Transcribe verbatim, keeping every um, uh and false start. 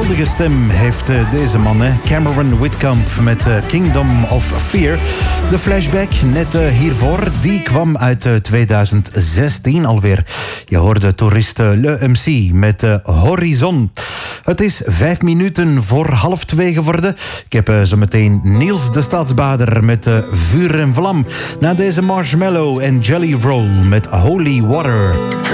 geweldige stem heeft uh, deze man, hè? Cameron Whitcomb met uh, Kingdom of Fear. De flashback net uh, hiervoor, die kwam uit uh, tweeduizend zestien alweer. Je hoorde toerist uh, Le M C met uh, Horizon. Het is vijf minuten voor half twee geworden. Ik heb uh, zo meteen Niels de Stadsbader met uh, Vuur en Vlam. Na deze Marshmallow en Jelly Roll met Holy Water.